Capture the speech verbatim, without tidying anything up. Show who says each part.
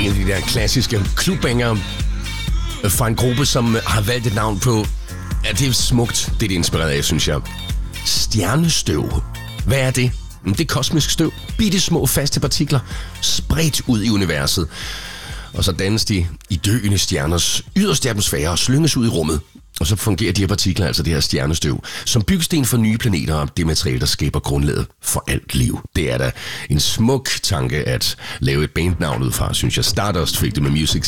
Speaker 1: en af de der klassiske klubbanger fra en gruppe, som har valgt et navn på. Ja, det er smukt, det er det inspireret af, synes jeg. Stjernestøv. Hvad er det? Det er kosmisk støv. Bitte små faste partikler, spredt ud i universet. Og så dannes de i døende stjerners yderste atmosfære og slynges ud i rummet. Og så fungerer de her partikler, altså det her stjernestøv, som byggesten for nye planeter og det materiale, der skaber grundlaget for alt liv. Det er da en smuk tanke at lave et bandnavn ud fra, synes jeg. Stardust fik det med Music